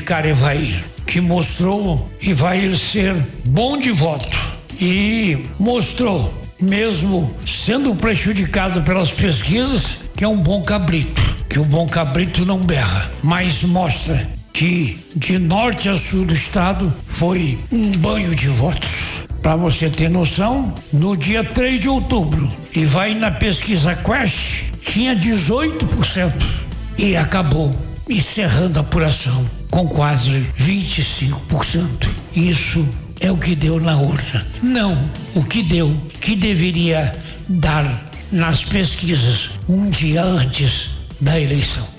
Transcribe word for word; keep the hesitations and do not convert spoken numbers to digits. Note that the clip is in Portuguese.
prejudicar Evair, que mostrou Evair ser bom de voto e mostrou, mesmo sendo prejudicado pelas pesquisas, que é um bom cabrito, que o bom cabrito não berra, mas mostra que de norte a sul do estado foi um banho de votos. Para você ter noção, no dia três de outubro, e vai na pesquisa Quest, tinha dezoito por cento e acabou encerrando a apuração com quase vinte e cinco por cento. Isso é o que deu na urna, não o que deu, que deveria dar nas pesquisas um dia antes da eleição.